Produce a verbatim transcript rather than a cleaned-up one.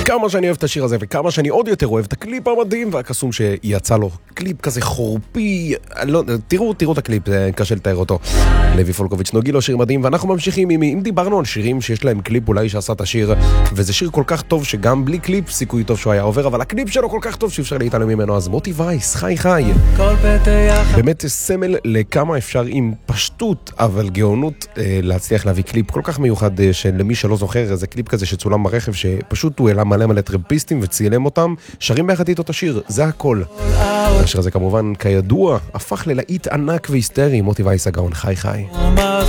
כמה שאני אוהב את השיר הזה, וכמה שאני עוד יותר אוהב את הקליפ המדהים והקסום שיצא לו. קליפ כזה חורפי, לא, תראו, תראו את הקליפ, זה קשה לתאר אותו. לוי פולקוביץ' נוגי לו שיר מדהים, ואנחנו ממשיכים עם, אם דיברנו על שירים שיש להם קליפ אולי שעשה את השיר, וזה שיר כל כך טוב שגם בלי קליפ סיכוי טוב שהוא היה עובר, אבל הקליפ שלו כל כך טוב שאפשר להתעלם ממנו, אז מוטי וייס, חי חי. באמת סמל לכמה אפשר עם פשטות, אבל גאונות להצליח להביא קליפ כל כך מיוחד, שלמי שלא זוכר, זה קליפ כזה שצולם ברכב, שפשוט הוא העלה מלא מלא טרמפיסטים וצילם אותם, שרים ביחד איתו את השיר, זה הכל. השיר הזה כמובן כידוע הפך ללהיט ענק והיסטרי. מוטי וייס הגאון, חי חי.